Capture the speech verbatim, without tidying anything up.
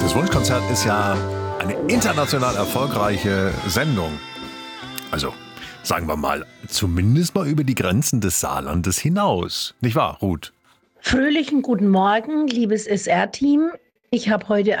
Das Wunschkonzert ist ja eine international erfolgreiche Sendung. Also, sagen wir mal, zumindest mal über die Grenzen des Saarlandes hinaus. Nicht wahr, Ruth? Fröhlichen guten Morgen, liebes S R-Team. Ich habe heute